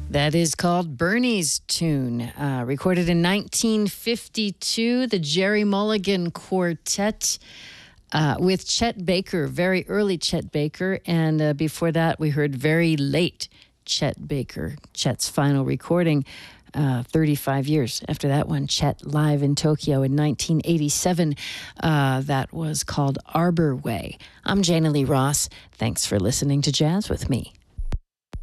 That is called Bernie's Tune, recorded in 1952, the Jerry Mulligan Quartet with Chet Baker, very early Chet Baker. And before that, we heard very late Chet Baker, Chet's final recording 35 years after that one, Chet live in Tokyo in 1987. That was called Arbor Way. I'm Jana Lee Ross. Thanks for listening to Jazz with me.